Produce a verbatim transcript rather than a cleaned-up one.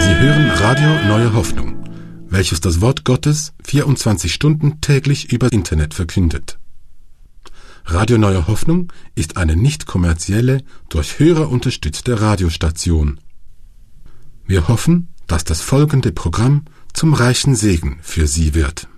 Sie hören Radio Neue Hoffnung, welches das Wort Gottes vierundzwanzig Stunden täglich über Internet verkündet. Radio Neue Hoffnung ist eine nicht kommerzielle, durch Hörer unterstützte Radiostation. Wir hoffen, dass das folgende Programm zum reichen Segen für Sie wird.